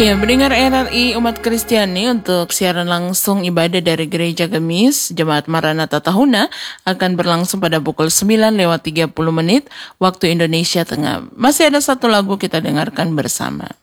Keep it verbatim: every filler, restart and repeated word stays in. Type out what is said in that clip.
Ya, mendengar R R I Umat Kristiani untuk siaran langsung ibadah dari Gereja Gemis, Jemaat Maranatha Tahuna akan berlangsung pada pukul sembilan lewat tiga puluh menit waktu Indonesia Tengah. Masih ada satu lagu kita dengarkan bersama.